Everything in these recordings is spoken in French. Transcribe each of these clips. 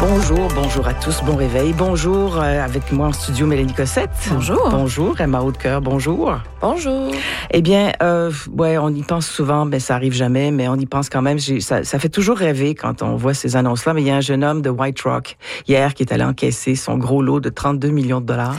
Bonjour à tous, bon réveil. Bonjour, avec moi en studio Mélanie Cossette. Bonjour. Bonjour, Emma Hautecoeur, bonjour. Bonjour. Eh bien, on y pense souvent, mais ça arrive jamais, mais on y pense quand même. Ça fait toujours rêver quand on voit ces annonces-là, mais il y a un jeune homme de White Rock, hier, qui est allé encaisser son gros lot de 32 millions de dollars.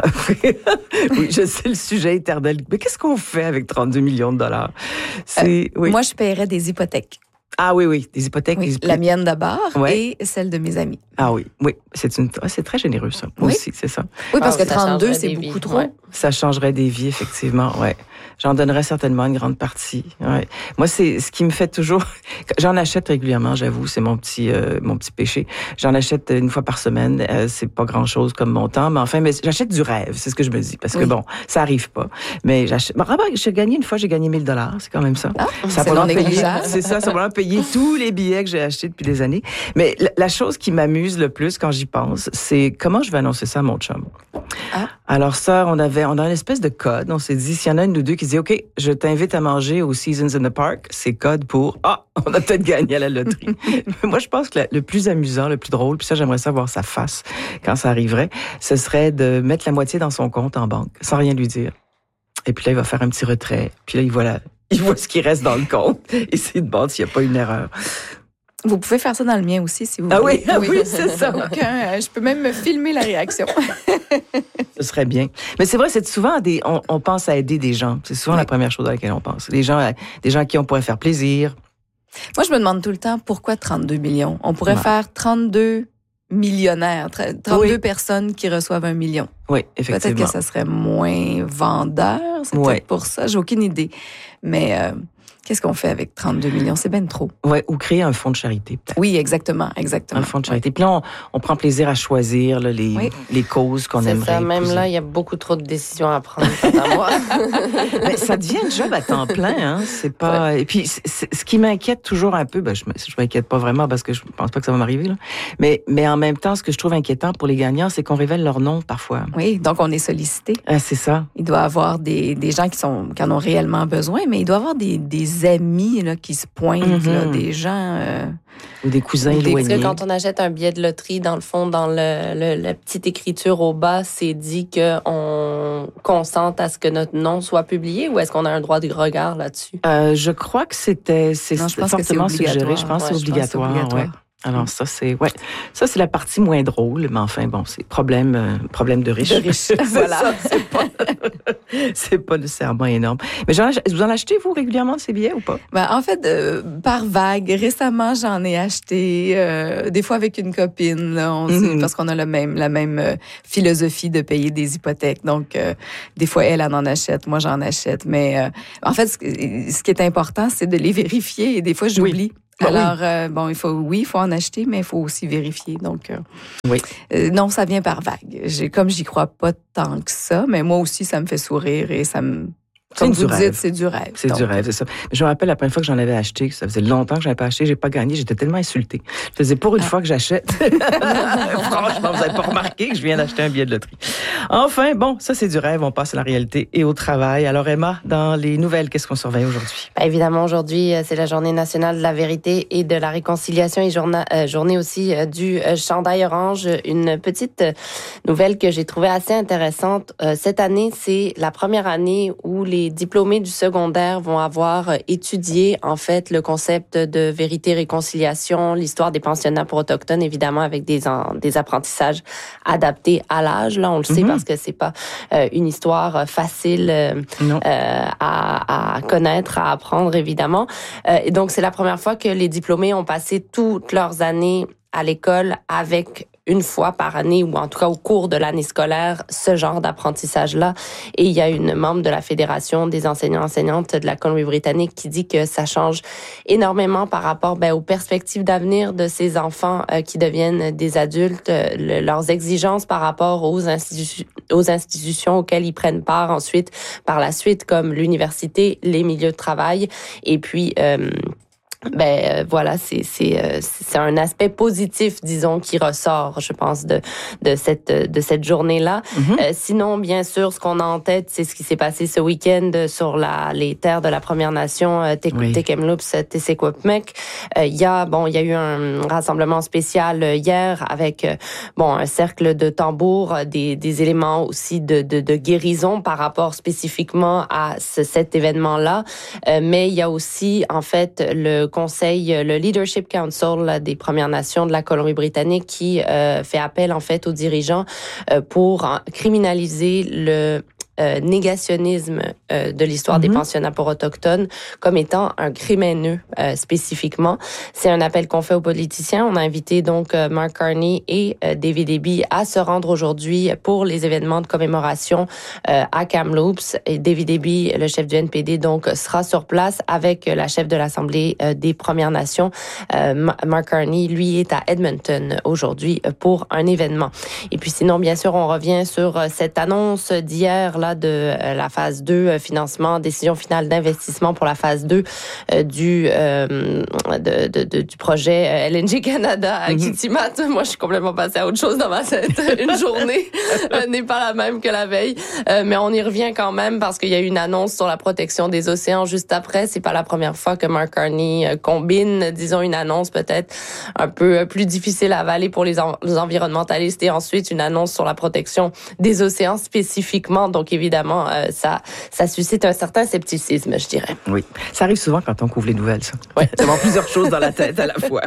Oui, je sais, le sujet éternel. Mais qu'est-ce qu'on fait avec 32 millions de dollars? Oui. Moi, je paierais des hypothèques. Ah oui, des hypothèques. Oui, la mienne d'abord et celle de mes amis. Ah oui, c'est très généreux ça. Moi aussi, c'est ça. Oui, parce que 32, c'est beaucoup trop. Ouais. Ça changerait des vies, effectivement, ouais. J'en donnerais certainement une grande partie. Ouais. Moi, c'est ce qui me fait toujours. J'en achète régulièrement, j'avoue, c'est mon petit péché. J'en achète une fois par semaine. C'est pas grand-chose comme montant, mais enfin, j'achète du rêve, c'est ce que je me dis, parce que bon, ça arrive pas. Mais j'achète. J'ai gagné une fois, j'ai gagné 1000 $, c'est quand même ça. Ah, ça c'est non négligeable. C'est ça, ça va payer tous les billets que j'ai achetés depuis des années. Mais la chose qui m'amuse le plus quand j'y pense, c'est comment je vais annoncer ça à mon chum. Ah. Alors ça, on a une espèce de code. On s'est dit, s'il y en a une ou deux qui dit, OK, je t'invite à manger au Seasons in the Park, c'est code pour, on a peut-être gagné à la loterie. Moi, je pense que le plus amusant, le plus drôle, puis ça, j'aimerais savoir sa face quand ça arriverait, ce serait de mettre la moitié dans son compte en banque, sans rien lui dire. Et puis là, il va faire un petit retrait. Puis là, il voit ce qui reste dans le compte et s'il demande s'il n'y a pas une erreur. Vous pouvez faire ça dans le mien aussi, si vous voulez. Oui, c'est ça. Donc, je peux même me filmer la réaction. Ce serait bien. Mais c'est vrai, c'est souvent on pense à aider des gens. C'est souvent la première chose à laquelle on pense. Des gens à qui on pourrait faire plaisir. Moi, je me demande tout le temps, pourquoi 32 millions? On pourrait faire 32 millionnaires, 32 personnes qui reçoivent 1 million. Oui, effectivement. Peut-être que ça serait moins vendeur, c'est peut-être pour ça. J'ai aucune idée. Mais qu'est-ce qu'on fait avec 32 millions? C'est bien trop. Oui, ou créer un fonds de charité, peut-être. Oui, exactement. Un fonds de charité. Puis là, on prend plaisir à choisir là, les causes qu'on aimerait. C'est ça, même là, il y a beaucoup trop de décisions à prendre à moi. Mais ça devient un job à temps plein, hein. C'est pas. Ouais. Et puis, ce qui m'inquiète toujours un peu, je m'inquiète pas vraiment parce que je pense pas que ça va m'arriver, là. Mais en même temps, ce que je trouve inquiétant pour les gagnants, c'est qu'on révèle leur nom parfois. Oui, donc on est sollicité. C'est ça. Il doit y avoir des gens qui en ont réellement besoin, mais il doit y avoir des amis là, qui se pointent, là, des gens... Ou des cousins éloignés. Parce que quand on achète un billet de loterie, dans le fond, dans la petite écriture au bas, c'est dit qu'on consente à ce que notre nom soit publié, ou est-ce qu'on a un droit de regard là-dessus? Je crois que c'est fortement suggéré. Je pense que c'est obligatoire. Ouais. Alors ça c'est la partie moins drôle, mais enfin bon, c'est problème de riches. Voilà. C'est pas nécessairement énorme. Mais vous en achetez vous régulièrement de ces billets ou pas? En fait, par vague. Récemment, j'en ai acheté des fois avec une copine, là, parce qu'on a la même philosophie de payer des hypothèques. Donc des fois elle en achète, moi j'en achète, mais en fait ce qui est important, c'est de les vérifier et des fois j'oublie. Alors, il faut en acheter, mais il faut aussi vérifier. Donc, non, ça vient par vague. Comme j'y crois pas tant que ça, mais moi aussi, ça me fait sourire et ça me... Comme vous dites, c'est du rêve. C'est du rêve, c'est ça. Je me rappelle la première fois que j'en avais acheté, ça faisait longtemps que je n'avais pas acheté, j'ai pas gagné, j'étais tellement insultée. Je faisais pour une fois que j'achète. Franchement, vous n'avez pas remarqué que je viens d'acheter un billet de loterie. Enfin, bon, ça c'est du rêve, on passe à la réalité et au travail. Alors Emma, dans les nouvelles, qu'est-ce qu'on surveille aujourd'hui? Évidemment, aujourd'hui, c'est la Journée nationale de la vérité et de la réconciliation et journée aussi du chandail orange. Une petite nouvelle que j'ai trouvée assez intéressante. Cette année, c'est la première année où les diplômés du secondaire vont avoir étudié, en fait, le concept de vérité-réconciliation, l'histoire des pensionnats pour autochtones, évidemment, avec des apprentissages adaptés à l'âge. Là, on le sait parce que c'est pas une histoire facile à connaître, à apprendre, évidemment. Et donc, c'est la première fois que les diplômés ont passé toutes leurs années à l'école avec une fois par année, ou en tout cas au cours de l'année scolaire, ce genre d'apprentissage-là. Et il y a une membre de la Fédération des enseignants-enseignantes de la Colombie-Britannique qui dit que ça change énormément par rapport aux perspectives d'avenir de ces enfants qui deviennent des adultes, leurs exigences par rapport aux institutions auxquelles ils prennent part ensuite, par la suite, comme l'université, les milieux de travail, et puis voilà, c'est un aspect positif, disons, qui ressort, je pense, de cette journée-là. Sinon, bien sûr, ce qu'on a en tête, c'est ce qui s'est passé ce week-end sur les terres de la Première Nation, Tk'emlúps, Téséquapmec. Il y a eu un rassemblement spécial hier avec un cercle de tambours, des éléments aussi de guérison par rapport spécifiquement à cet événement-là. Mais il y a aussi, en fait, le Leadership Council des Premières Nations de la Colombie-Britannique qui fait appel en fait aux dirigeants pour criminaliser le négationnisme de l'histoire des pensionnats pour autochtones comme étant un crime haineux spécifiquement. C'est un appel qu'on fait aux politiciens. On a invité donc Mark Carney et David Eby à se rendre aujourd'hui pour les événements de commémoration à Kamloops. Et David Eby, le chef du NPD, donc sera sur place avec la chef de l'Assemblée des Premières Nations. Mark Carney, lui, est à Edmonton aujourd'hui pour un événement. Et puis sinon, bien sûr, on revient sur cette annonce d'hier là de la phase 2, financement, décision finale d'investissement pour la phase 2 du projet LNG Canada à Kitimat. Moi, je suis complètement passée à autre chose dans ma tête. Une journée n'est pas la même que la veille. Mais on y revient quand même parce qu'il y a eu une annonce sur la protection des océans juste après. C'est pas la première fois que Mark Carney combine, disons, une annonce peut-être un peu plus difficile à avaler pour les environnementalistes et ensuite une annonce sur la protection des océans spécifiquement. Donc, évidemment, ça suscite un certain scepticisme, je dirais. Oui, ça arrive souvent quand on couvre les nouvelles, ça. Ouais. D'avoir plusieurs choses dans la tête à la fois.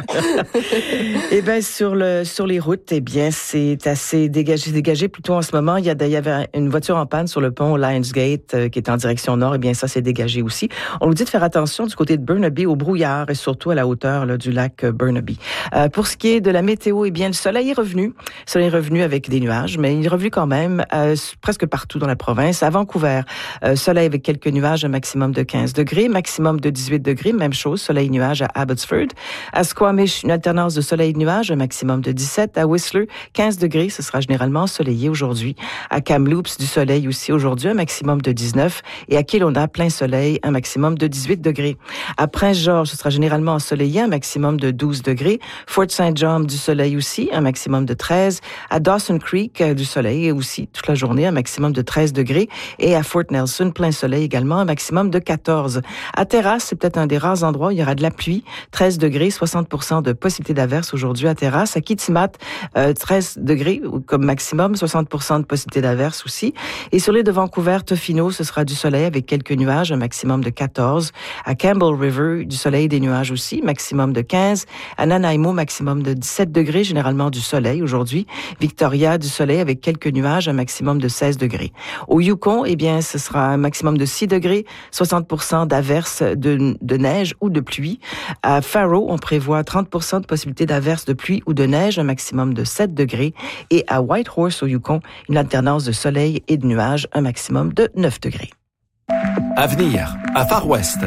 Eh bien, sur les routes, eh bien, c'est assez dégagé plutôt en ce moment. Il y avait une voiture en panne sur le pont Lionsgate qui est en direction nord. Eh bien, ça, c'est dégagé aussi. On nous dit de faire attention du côté de Burnaby au brouillard et surtout à la hauteur là, du lac Burnaby. Pour ce qui est de la météo, eh bien, le soleil est revenu. Le soleil est revenu avec des nuages, mais il est revenu quand même presque partout dans la province. À Vancouver, soleil avec quelques nuages, un maximum de 15 degrés, maximum de 18 degrés, même chose, soleil-nuage à Abbotsford. À Squamish, une alternance de soleil-nuage, un maximum de 17. À Whistler, 15 degrés, ce sera généralement ensoleillé aujourd'hui. À Kamloops, du soleil aussi aujourd'hui, un maximum de 19. Et à Kelowna, plein soleil, un maximum de 18 degrés. À Prince-Georges, ce sera généralement ensoleillé, un maximum de 12 degrés. Fort St. John, du soleil aussi, un maximum de 13. À Dawson Creek, du soleil aussi toute la journée, un maximum de 13 degrés. Et à Fort Nelson, plein soleil également, un maximum de 14. À Terrasse, c'est peut-être un des rares endroits où il y aura de la pluie, 13 degrés, 60% de possibilité d'averse aujourd'hui à Terrasse. À Kitimat, 13 degrés comme maximum, 60% de possibilité d'averse aussi. Et sur l'île de Vancouver, Tofino, ce sera du soleil avec quelques nuages, un maximum de 14. À Campbell River, du soleil, des nuages aussi, maximum de 15. À Nanaimo, maximum de 17 degrés, généralement du soleil aujourd'hui. Victoria, du soleil avec quelques nuages, un maximum de 16 degrés. Au Yukon, eh bien, ce sera un maximum de 6 degrés, 60% d'averse de neige ou de pluie. À Faro, on prévoit 30% de possibilité d'averse de pluie ou de neige, un maximum de 7 degrés. Et à Whitehorse, au Yukon, une alternance de soleil et de nuages, un maximum de 9 degrés. Avenir, à Far West.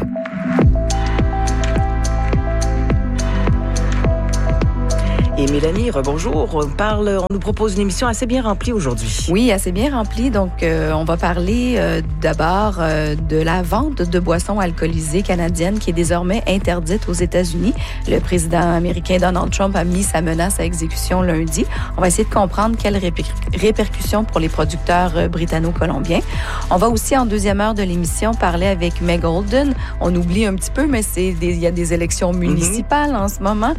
Et Mélanie, rebonjour. On nous propose une émission assez bien remplie aujourd'hui. Oui, assez bien remplie. Donc, on va parler d'abord de la vente de boissons alcoolisées canadiennes qui est désormais interdite aux États-Unis. Le président américain Donald Trump a mis sa menace à exécution lundi. On va essayer de comprendre quelles répercussions pour les producteurs britanno-colombiens. On va aussi, en deuxième heure de l'émission, parler avec Meg Holden. On oublie un petit peu, mais il y a des élections municipales en ce moment.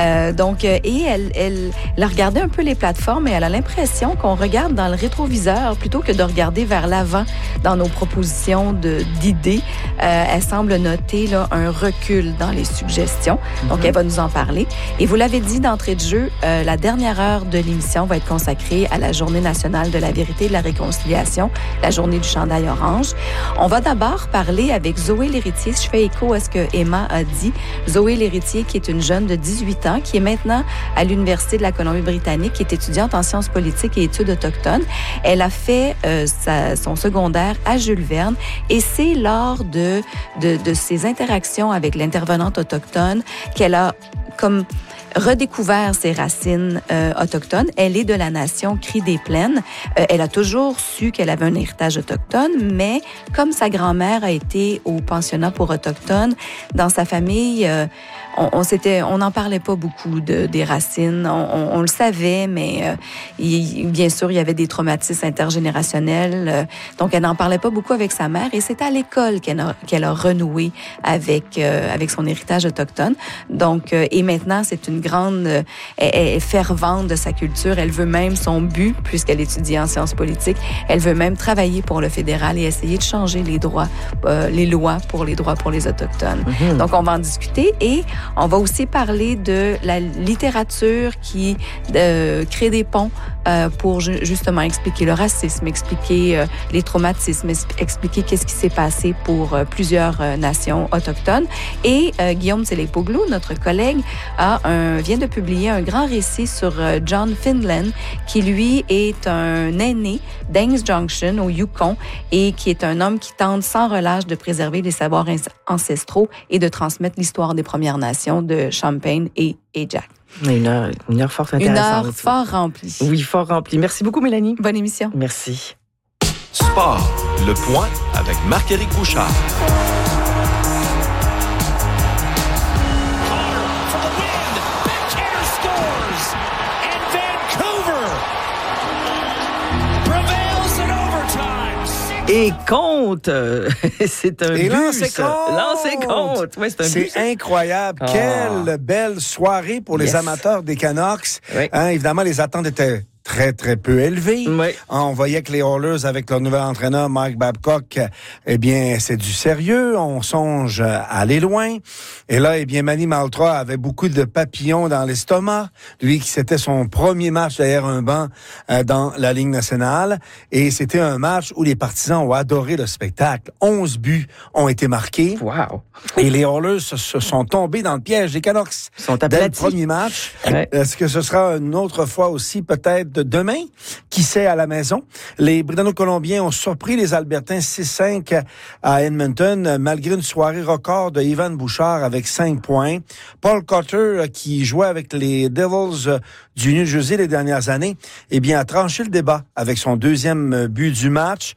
Elle a regardé un peu les plateformes et elle a l'impression qu'on regarde dans le rétroviseur plutôt que de regarder vers l'avant dans nos propositions d'idées. Elle semble noter là, un recul dans les suggestions. Donc, elle va nous en parler. Et vous l'avez dit d'entrée de jeu, la dernière heure de l'émission va être consacrée à la Journée nationale de la vérité et de la réconciliation, la journée du chandail orange. On va d'abord parler avec Zoé L'Héritier. Je fais écho à ce que Emma a dit. Zoé L'Héritier, qui est une jeune de 18 ans, qui est maintenant à l'Université de la Colombie-Britannique, qui est étudiante en sciences politiques et études autochtones. Elle a fait son secondaire à Jules Verne et c'est lors de ses interactions avec l'intervenante autochtone qu'elle a comme redécouvert ses racines autochtones. Elle est de la nation Cris des Plaines. Elle a toujours su qu'elle avait un héritage autochtone, mais comme sa grand-mère a été au pensionnat pour autochtones, dans sa famille, on n'en parlait pas beaucoup des racines. On le savait, mais bien sûr, il y avait des traumatismes intergénérationnels. Donc, elle n'en parlait pas beaucoup avec sa mère. Et c'est à l'école qu'elle a renoué avec son héritage autochtone. Donc, et maintenant, c'est une grande elle est fervente de sa culture. Elle veut même son but, puisqu'elle étudie en sciences politiques, elle veut même travailler pour le fédéral et essayer de changer les lois pour les droits pour les Autochtones. Mm-hmm. Donc, on va en discuter et on va aussi parler de la littérature qui crée des ponts pour justement expliquer le racisme, expliquer les traumatismes, expliquer qu'est-ce qui s'est passé pour plusieurs nations autochtones. Et Guillaume Tselepoglou, notre collègue, vient de publier un grand récit sur John Finland, qui lui est un aîné d'Ames Junction au Yukon et qui est un homme qui tente sans relâche de préserver les savoirs ancestraux et de transmettre l'histoire des Premières Nations de Champagne et Ajax. Une heure fort intéressante. Une heure fort remplie. Oui, fort remplie. Merci beaucoup, Mélanie. Bonne émission. Merci. Sport, le point avec Marc-Éric Bouchard. Et compte! C'est un et but, lancez ça. compte! Lancez compte! Ouais, c'est incroyable. Oh. Quelle belle soirée pour les amateurs des Canucks. Oui. Évidemment, les attentes étaient très, très peu élevées. Oui. On voyait que les Oilers, avec leur nouvel entraîneur, Mike Babcock, eh bien, c'est du sérieux. On songe à aller loin. Et là, eh bien, Manny Malhotra avait beaucoup de papillons dans l'estomac. Lui, c'était son premier match derrière un banc dans la Ligue nationale. Et c'était un match où les partisans ont adoré le spectacle. 11 buts ont été marqués. Wow! Et les Oilers se sont tombés dans le piège des Canucks. Ils sont dès le premier match. Ouais. Est-ce que ce sera une autre fois aussi, peut-être, demain? Qui sait, à la maison? Les Britanno-Colombiens ont surpris les Albertains 6-5 à Edmonton, malgré une soirée record de Ivan Bouchard avec 5 points. Paul Cotter, qui jouait avec les Devils du New Jersey les dernières années, eh bien, a tranché le débat avec son deuxième but du match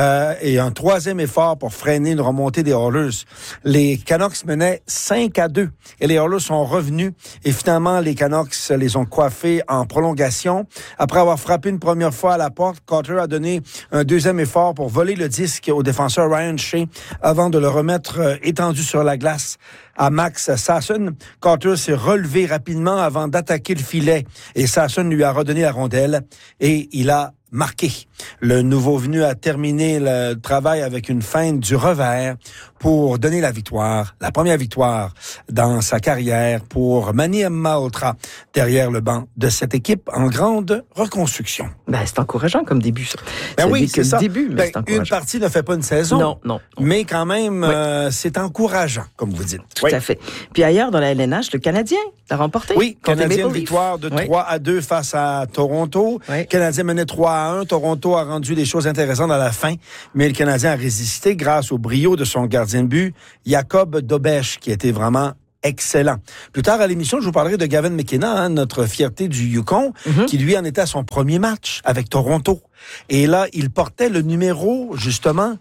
et un troisième effort pour freiner une remontée des Oilers. Les Canucks menaient 5-2 et les Oilers sont revenus et finalement, les Canucks les ont coiffés en prolongation. Après avoir frappé une première fois à la porte, Cotter a donné un deuxième effort pour voler le disque au défenseur Ryan Shea avant de le remettre étendu sur la glace à Max Sasson. Cotter s'est relevé rapidement avant d'attaquer le filet et Sasson lui a redonné la rondelle et il a marqué. Le nouveau venu a terminé le travail avec une feinte du revers pour donner la victoire, la première victoire dans sa carrière pour Manny Malhotra derrière le banc de cette équipe en grande reconstruction. Ben, c'est encourageant comme début, ça. Ben oui, c'est ça. Début, mais c'est encourageant. Une partie ne fait pas une saison. Non. Mais quand même, c'est encourageant, comme vous dites. Tout à fait. Puis ailleurs, dans la LNH, le Canadien l'a remporté. Oui, Canadien, victoire de 3-2 face à Toronto. Oui. Canadien menait 3-1. Toronto a rendu les choses intéressantes à la fin, mais le Canadien a résisté grâce au brio de son gardien de but, Jacob Dobeš, qui était vraiment excellent. Plus tard à l'émission, je vous parlerai de Gavin McKenna, notre fierté du Yukon, qui lui en était à son premier match avec Toronto. Et là, il portait le numéro, justement,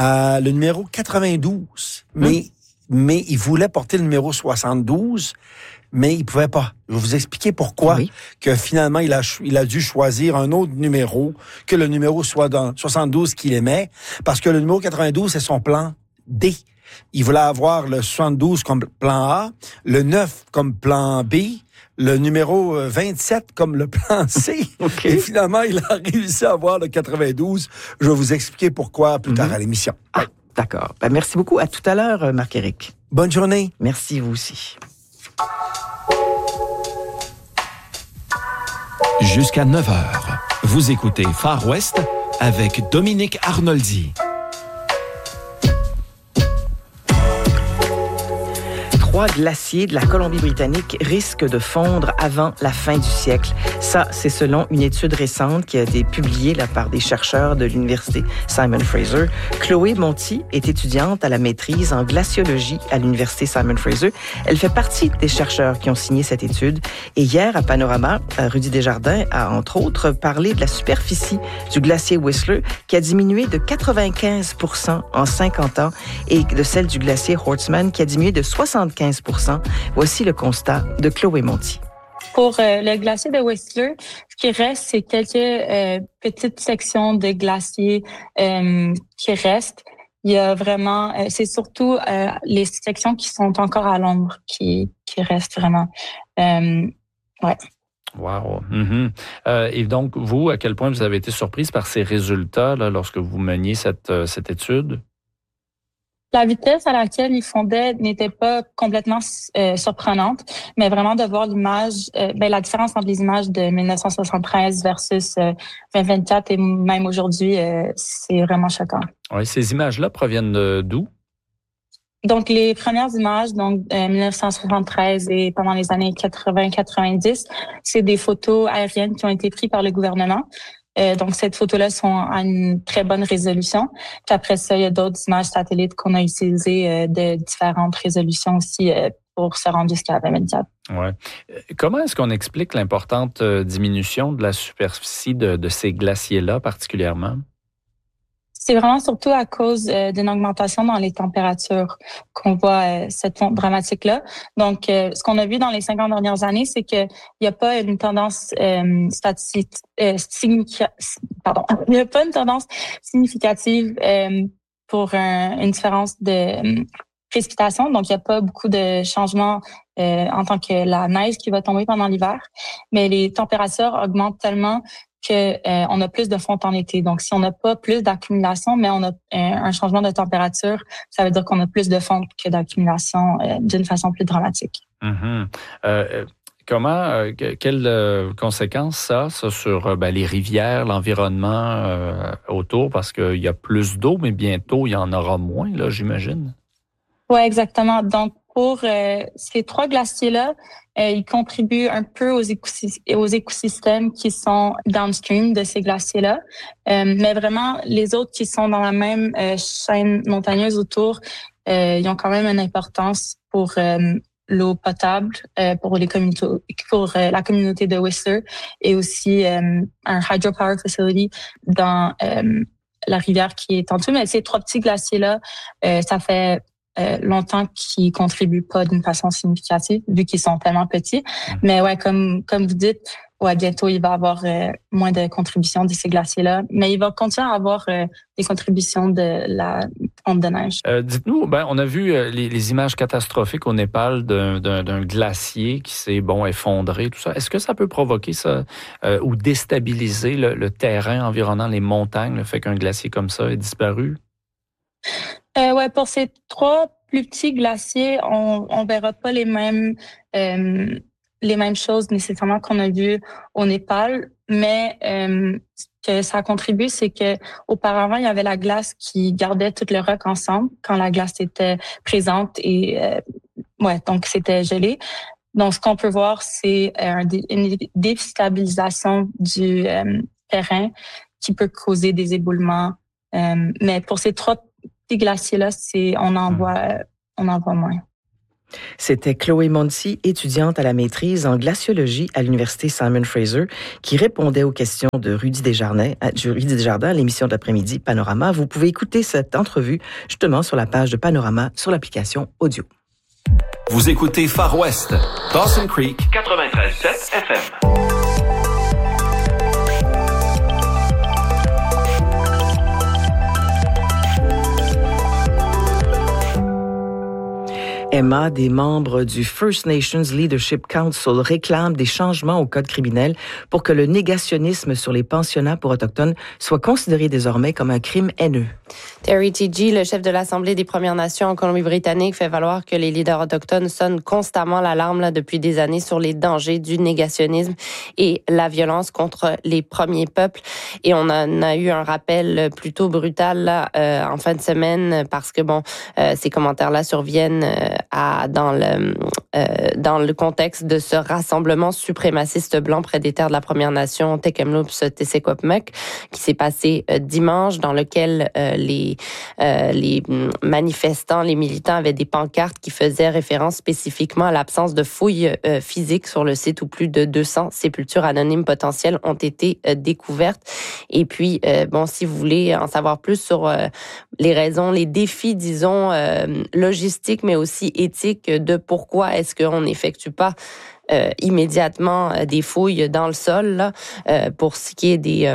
le numéro 92. Mais il voulait porter le numéro 72, mais il pouvait pas. Je vais vous expliquer pourquoi. Oui. Que finalement, il a dû choisir un autre numéro que le numéro 72 qu'il aimait, parce que le numéro 92, c'est son plan D. Il voulait avoir le 72 comme plan A, le 9 comme plan B, le numéro 27 comme le plan C. Okay. Et finalement, il a réussi à avoir le 92. Je vais vous expliquer pourquoi plus tard à l'émission. Ah, d'accord. Ben, merci beaucoup. À tout à l'heure, Marc-Éric. Bonne journée. Merci, vous aussi. Jusqu'à 9h, vous écoutez Far West avec Dominique Arnoldi. 3 glaciers de la Colombie-Britannique risquent de fondre avant la fin du siècle. Ça, c'est selon une étude récente qui a été publiée par des chercheurs de l'Université Simon Fraser. Chloé Monti est étudiante à la maîtrise en glaciologie à l'Université Simon Fraser. Elle fait partie des chercheurs qui ont signé cette étude. Et hier, à Panorama, Rudy Desjardins a, entre autres, parlé de la superficie du glacier Whistler qui a diminué de 95% en 50 ans et de celle du glacier Horstman qui a diminué de 75%. Voici le constat de Chloé Monti. Pour le glacier de Whistler, ce qui reste, c'est quelques petites sections de glacier qui restent. Il y a vraiment, c'est surtout les sections qui sont encore à l'ombre qui restent vraiment. Ouais. Wow. Mm-hmm. Et donc, vous, à quel point vous avez été surprise par ces résultats là, lorsque vous meniez cette étude? La vitesse à laquelle ils fondaient n'était pas complètement surprenante, mais vraiment de voir l'image, la différence entre les images de 1973 versus 2024 et même aujourd'hui, c'est vraiment choquant. Oui, ces images-là proviennent d'où? Donc, les premières images, 1973 et pendant les années 80-90, c'est des photos aériennes qui ont été prises par le gouvernement. Donc, ces photos-là sont à une très bonne résolution. Puis après ça, il y a d'autres images satellites qu'on a utilisées de différentes résolutions aussi pour se rendre jusqu'à 2024. Ouais. Comment est-ce qu'on explique l'importante diminution de la superficie de ces glaciers-là particulièrement? C'est vraiment surtout à cause d'une augmentation dans les températures qu'on voit cette fonte dramatique-là. Donc, ce qu'on a vu dans les 50 dernières années, c'est qu'il n'y a pas une tendance il n'y a pas une tendance significative pour une différence de précipitation. Donc, il n'y a pas beaucoup de changements en tant que la neige qui va tomber pendant l'hiver. Mais les températures augmentent tellement on a plus de fonte en été. Donc, si on n'a pas plus d'accumulation, mais on a un changement de température, ça veut dire qu'on a plus de fonte que d'accumulation d'une façon plus dramatique. Mm-hmm. Quelles conséquences ça sur les rivières, l'environnement autour? Parce qu'il y a plus d'eau, mais bientôt, il y en aura moins, là, j'imagine. Oui, exactement. Donc, pour ces 3 glaciers-là, ils contribuent un peu aux écosystèmes qui sont downstream de ces glaciers-là. Mais vraiment, les autres qui sont dans la même chaîne montagneuse autour, ils ont quand même une importance pour l'eau potable, pour la communauté de Whistler et aussi un hydropower facility dans la rivière qui est en dessous. Mais ces 3 petits glaciers-là, ça fait longtemps qui contribuent pas d'une façon significative vu qu'ils sont tellement petits. Mais ouais, comme vous dites, ouais, bientôt il va y avoir moins de contributions de ces glaciers-là, mais il va continuer à avoir des contributions de la fonte de neige. Dites-nous, on a vu les images catastrophiques au Népal d'un glacier qui s'est effondré, tout ça. Est-ce que ça peut provoquer ça ou déstabiliser le terrain environnant les montagnes, le fait qu'un glacier comme ça ait disparu? Ouais, pour ces 3 plus petits glaciers, on verra pas les mêmes choses nécessairement qu'on a vues au Népal, mais ce que ça contribue, c'est que auparavant il y avait la glace qui gardait tout le roc ensemble quand la glace était présente et donc c'était gelé. Donc ce qu'on peut voir, c'est une déstabilisation du terrain qui peut causer des éboulements. Mais pour ces 3 petits glaciers-là, on en voit moins. C'était Chloé Monti, étudiante à la maîtrise en glaciologie à l'Université Simon Fraser, qui répondait aux questions de Rudy Desjardins à l'émission de l'après-midi Panorama. Vous pouvez écouter cette entrevue justement sur la page de Panorama sur l'application audio. Vous écoutez Far West, Dawson Creek, 93.7 FM. Emma, des membres du First Nations Leadership Council réclament des changements au code criminel pour que le négationnisme sur les pensionnats pour Autochtones soit considéré désormais comme un crime haineux. Terry Teegee, le chef de l'Assemblée des Premières Nations en Colombie-Britannique, fait valoir que les leaders autochtones sonnent constamment l'alarme depuis des années sur les dangers du négationnisme et la violence contre les premiers peuples. Et on en a eu un rappel plutôt brutal en fin de semaine parce que ces commentaires-là surviennent dans le contexte de ce rassemblement suprémaciste blanc près des terres de la Première Nation Tk'emlúps-te-Secwepemc qui s'est passé dimanche, dans lequel les manifestants, les militants avaient des pancartes qui faisaient référence spécifiquement à l'absence de fouilles physiques sur le site où plus de 200 sépultures anonymes potentielles ont été découvertes. Et puis, si vous voulez en savoir plus sur les raisons, les défis, disons, logistiques, mais aussi éthiques de pourquoi est-ce qu'on n'effectue pas immédiatement des fouilles dans le sol là, pour ce qui est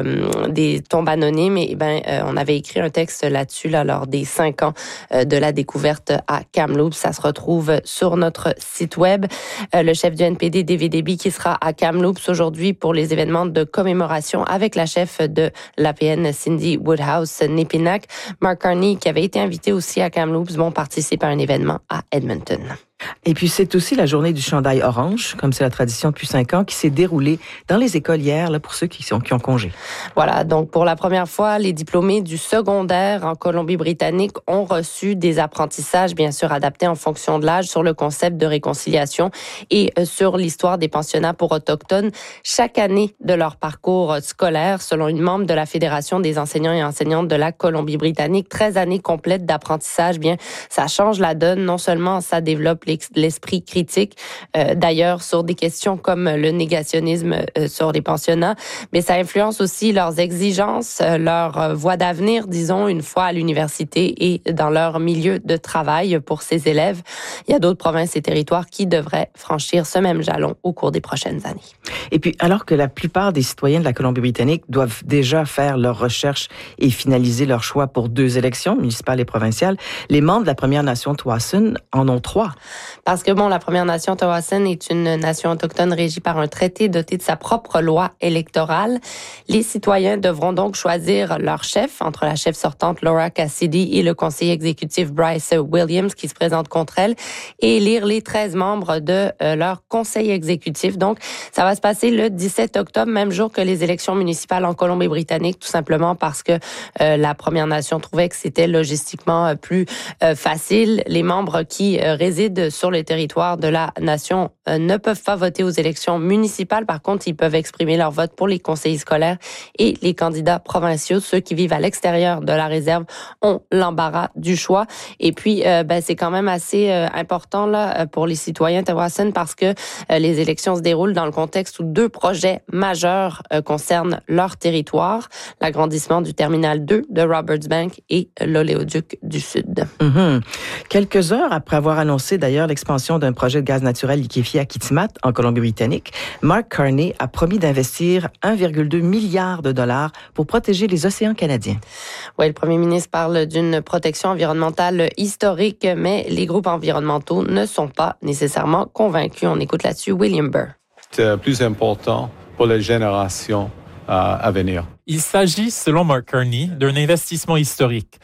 des tombes anonymes. On avait écrit un texte là-dessus lors des 5 ans de la découverte à Kamloops. Ça se retrouve sur notre site web. Le chef du NPD, David Eby, qui sera à Kamloops aujourd'hui pour les événements de commémoration avec la chef de l'APN, Cindy Woodhouse-Nepinak. Mark Carney, qui avait été invité aussi à Kamloops, participe à un événement à Edmonton. Et puis, c'est aussi la journée du chandail orange, comme c'est la tradition depuis 5 ans, qui s'est déroulée dans les écoles hier, là, pour ceux qui ont congé. Voilà, donc pour la première fois, les diplômés du secondaire en Colombie-Britannique ont reçu des apprentissages, bien sûr, adaptés en fonction de l'âge, sur le concept de réconciliation et sur l'histoire des pensionnats pour autochtones chaque année de leur parcours scolaire, selon une membre de la Fédération des enseignants et enseignantes de la Colombie-Britannique. 13 années complètes d'apprentissage, ça change la donne. Non seulement ça développe l'esprit critique, d'ailleurs, sur des questions comme le négationnisme sur les pensionnats, mais ça influence aussi leurs exigences, leur voie d'avenir, disons, une fois à l'université et dans leur milieu de travail pour ces élèves. Il y a d'autres provinces et territoires qui devraient franchir ce même jalon au cours des prochaines années. Et puis, alors que la plupart des citoyens de la Colombie-Britannique doivent déjà faire leurs recherches et finaliser leur choix pour 2 élections, municipales et provinciales, les membres de la Première Nation Tsawwassen en ont 3. Parce que la Première Nation Tsawwassen est une nation autochtone régie par un traité doté de sa propre loi électorale. Les citoyens devront donc choisir leur chef entre la chef sortante Laura Cassidy et le conseiller exécutif Bryce Williams qui se présente contre elle et élire les 13 membres de leur conseil exécutif. Donc, ça va se passer le 17 octobre, même jour que les élections municipales en Colombie-Britannique, tout simplement parce que la Première Nation trouvait que c'était logistiquement plus facile. Les membres qui résident sur le territoire de la nation ne peuvent pas voter aux élections municipales. Par contre, ils peuvent exprimer leur vote pour les conseillers scolaires et les candidats provinciaux. Ceux qui vivent à l'extérieur de la réserve ont l'embarras du choix. Et puis, c'est quand même assez important là pour les citoyens Tsawwassen parce que les élections se déroulent dans le contexte où 2 projets majeurs concernent leur territoire. L'agrandissement du terminal 2 de Robertsbank et l'oléoduc du Sud. Quelques heures après avoir annoncé d'ailleurs l'expansion d'un projet de gaz naturel liquéfié à Kitimat, en Colombie-Britannique, Mark Carney a promis d'investir 1,2 milliard de dollars pour protéger les océans canadiens. Oui, le premier ministre parle d'une protection environnementale historique, mais les groupes environnementaux ne sont pas nécessairement convaincus. On écoute là-dessus William Burr. C'est plus important pour les générations à venir. Il s'agit, selon Mark Carney, d'un investissement historique,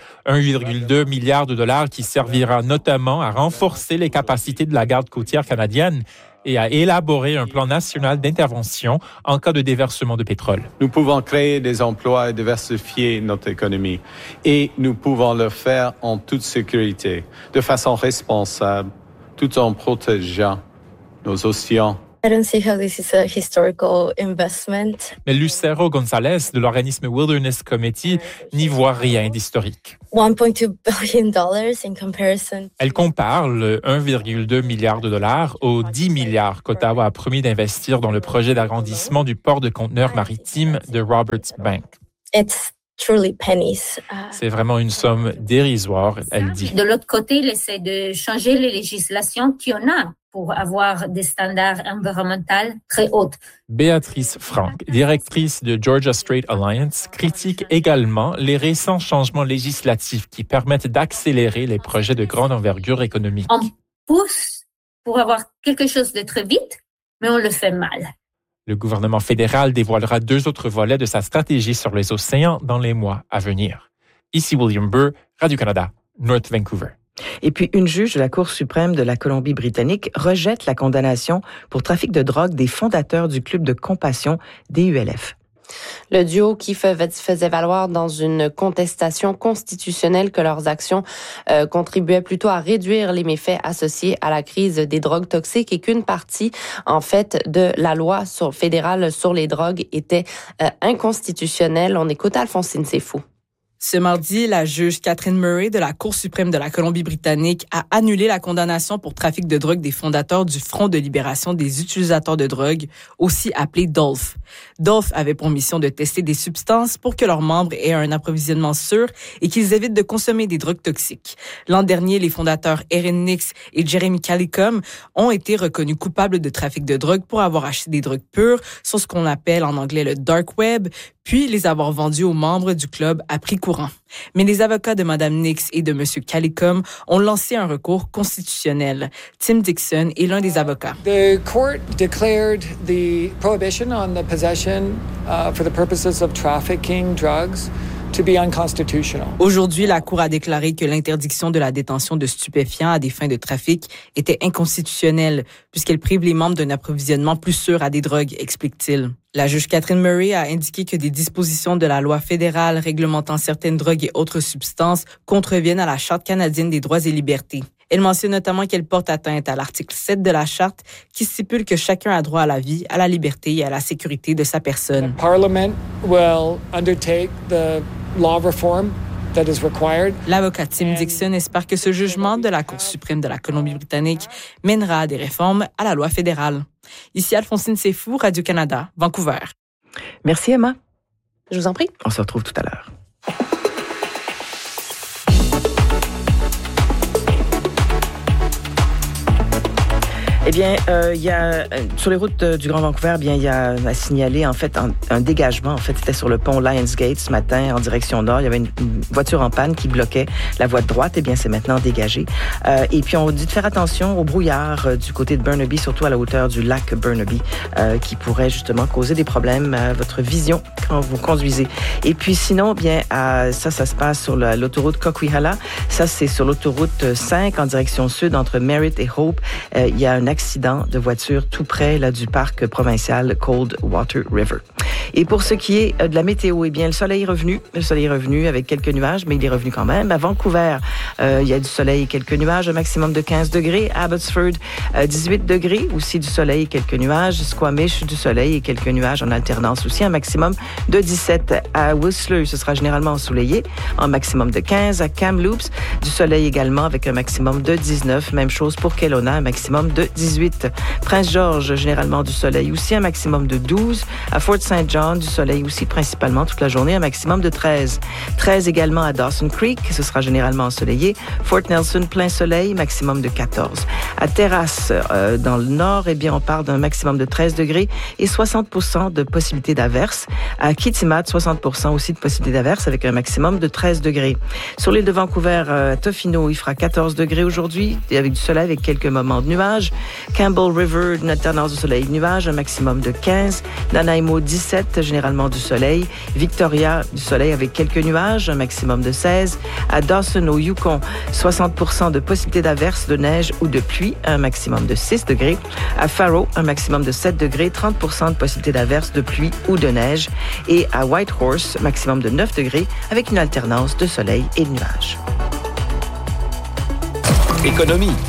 1,2 milliard de dollars qui servira notamment à renforcer les capacités de la garde côtière canadienne et à élaborer un plan national d'intervention en cas de déversement de pétrole. Nous pouvons créer des emplois et diversifier notre économie. Et nous pouvons le faire en toute sécurité, de façon responsable, tout en protégeant nos océans. I don't see how this is a historical investment. Mais Lucero González de l'organisme Wilderness Committee n'y voit rien d'historique. $1.2 billion in comparison. Elle compare le 1,2 milliard de dollars aux 10 milliards qu'Ottawa a promis d'investir dans le projet d'agrandissement du port de conteneurs maritimes de Robertsbank. It's truly pennies. C'est vraiment une somme dérisoire, elle dit. De l'autre côté, il essaie de changer les législations qu'il y en a pour avoir des standards environnementaux très hauts. Béatrice Frank, directrice de Georgia Strait Alliance, critique également les récents changements législatifs qui permettent d'accélérer les projets de grande envergure économique. On pousse pour avoir quelque chose de très vite, mais on le fait mal. Le gouvernement fédéral dévoilera 2 autres volets de sa stratégie sur les océans dans les mois à venir. Ici William Burr, Radio-Canada, North Vancouver. Et puis, une juge de la Cour suprême de la Colombie-Britannique rejette la condamnation pour trafic de drogue des fondateurs du club de compassion DULF. Le duo qui faisait valoir dans une contestation constitutionnelle que leurs actions contribuaient plutôt à réduire les méfaits associés à la crise des drogues toxiques et qu'une partie, en fait, de la loi fédérale sur les drogues était inconstitutionnelle. On écoute Alphonsine Seyfou. Ce mardi, la juge Catherine Murray de la Cour suprême de la Colombie-Britannique a annulé la condamnation pour trafic de drogue des fondateurs du Front de libération des utilisateurs de drogue, aussi appelé DOLF. DOLF avait pour mission de tester des substances pour que leurs membres aient un approvisionnement sûr et qu'ils évitent de consommer des drogues toxiques. L'an dernier, les fondateurs Erin Nix et Jeremy Calicum ont été reconnus coupables de trafic de drogue pour avoir acheté des drogues pures sur ce qu'on appelle en anglais le dark web, puis les avoir vendus aux membres du club à prix courant. Mais les avocats de Mme Nix et de M. Calicum ont lancé un recours constitutionnel. Tim Dixon est l'un des avocats. The court declared the prohibition on the possession for the purposes of trafficking drugs to be unconstitutional. Aujourd'hui, la Cour a déclaré que l'interdiction de la détention de stupéfiants à des fins de trafic était inconstitutionnelle puisqu'elle prive les membres d'un approvisionnement plus sûr à des drogues, explique-t-il. La juge Catherine Murray a indiqué que des dispositions de la loi fédérale réglementant certaines drogues et autres substances contreviennent à la Charte canadienne des droits et libertés. Elle mentionne notamment qu'elle porte atteinte à l'article 7 de la Charte qui stipule que chacun a droit à la vie, à la liberté et à la sécurité de sa personne. The Parliament will undertake the law reform that is required. L'avocat Tim Dixon espère que ce jugement de la Cour suprême de la Colombie-Britannique mènera à des réformes à la loi fédérale. Ici Alphonsine Seyfou, Radio-Canada, Vancouver. Merci Emma. Je vous en prie. On se retrouve tout à l'heure. Eh bien, il y a sur les routes du Grand Vancouver, bien il y a à signaler en fait un dégagement. En fait, c'était sur le pont Lionsgate ce matin en direction nord. Il y avait une voiture en panne qui bloquait la voie de droite. Eh bien, c'est maintenant dégagé. Et puis on dit de faire attention au brouillard du côté de Burnaby, surtout à la hauteur du lac Burnaby, qui pourrait justement causer des problèmes à votre vision quand vous conduisez. Et puis sinon, bien ça se passe sur l'autoroute Coquihalla. Ça, c'est sur l'autoroute 5 en direction sud entre Merritt et Hope. Il y a un accident de voiture tout près là, du parc provincial Coldwater River. Et pour ce qui est de la météo, eh bien, le soleil est revenu. Le soleil est revenu avec quelques nuages, mais il est revenu quand même. À Vancouver, il y a du soleil et quelques nuages, un maximum de 15 degrés. À Abbotsford, 18 degrés, aussi du soleil et quelques nuages. Squamish, du soleil et quelques nuages en alternance aussi, un maximum de 17. À Whistler, ce sera généralement ensoleillé, un maximum de 15. À Kamloops, du soleil également avec un maximum de 19. Même chose pour Kelowna, un maximum de 18. Prince George, généralement du soleil aussi, un maximum de 12. À Fort St. John, du soleil aussi, principalement toute la journée, un maximum de 13. 13 également à Dawson Creek, ce sera généralement ensoleillé. Fort Nelson, plein soleil, maximum de 14. À Terrasse, dans le nord, eh bien, on parle d'un maximum de 13 degrés et 60% de possibilité d'averse. À Kitimat, 60% aussi de possibilité d'averse avec un maximum de 13 degrés. Sur l'île de Vancouver, à Tofino, il fera 14 degrés aujourd'hui, avec du soleil avec quelques moments de nuages. Campbell River, une alternance de soleil et de nuages, un maximum de 15. Nanaimo, 17, généralement du soleil. Victoria, du soleil avec quelques nuages, un maximum de 16. À Dawson, au Yukon, 60% de possibilité d'averse, de neige ou de pluie, un maximum de 6 degrés. À Faro, un maximum de 7 degrés, 30% de possibilité d'averse, de pluie ou de neige. Et à Whitehorse, maximum de 9 degrés, avec une alternance de soleil et de nuages. Économie.